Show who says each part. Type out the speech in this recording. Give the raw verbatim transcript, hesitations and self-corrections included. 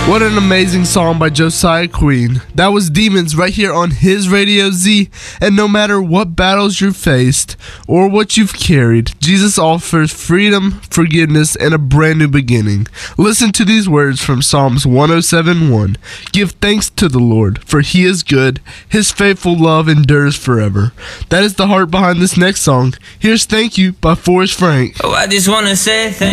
Speaker 1: What an amazing song by Josiah Queen. That was Demons right here on his Radio Z. And no matter what battles you've faced or what you've carried, Jesus offers freedom, forgiveness, and a brand new beginning. Listen to these words from Psalms one oh seven one. Give thanks to the Lord, for he is good. His faithful love endures forever. That is the heart behind this next song. Here's Thank You by Forrest Frank.
Speaker 2: Oh, I just want to say thank